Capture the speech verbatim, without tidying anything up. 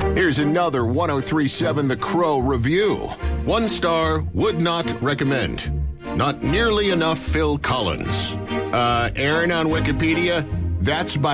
Here's another one oh three point seven The Crow review. One star, would not recommend. Not nearly enough Phil Collins. Uh, Aaron on Wikipedia, that's by